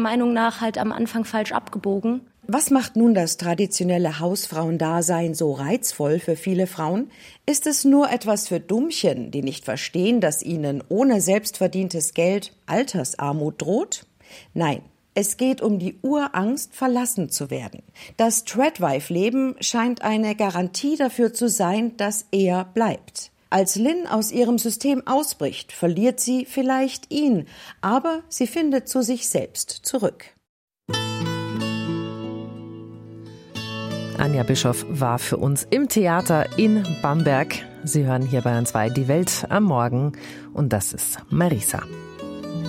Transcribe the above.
Meinung nach halt am Anfang falsch abgebogen. Was macht nun das traditionelle Hausfrauendasein so reizvoll für viele Frauen? Ist es nur etwas für Dummchen, die nicht verstehen, dass ihnen ohne selbstverdientes Geld Altersarmut droht? Nein. Es geht um die Urangst, verlassen zu werden. Das Tradwife-Leben scheint eine Garantie dafür zu sein, dass er bleibt. Als Lynn aus ihrem System ausbricht, verliert sie vielleicht ihn, aber sie findet zu sich selbst zurück. Anja Bischoff war für uns im Theater in Bamberg. Sie hören hier bei Bayern 2 die Welt am Morgen und das ist Marisa.